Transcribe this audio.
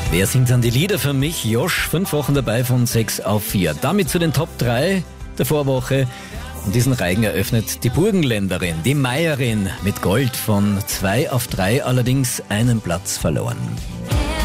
Wer singt dann die Lieder für mich? Josh, 5 Wochen dabei von 6 auf 4. Damit zu den Top 3 der Vorwoche. Und diesen Reigen eröffnet die Burgenländerin, die Meierin mit Gold von 2 auf 3, allerdings einen Platz verloren.